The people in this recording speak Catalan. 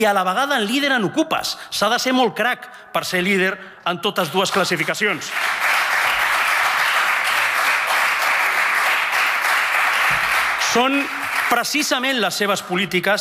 i a la vegada en líder en ocupes. S'ha de ser molt crac per ser líder en totes dues classificacions. Són precisament les seves polítiques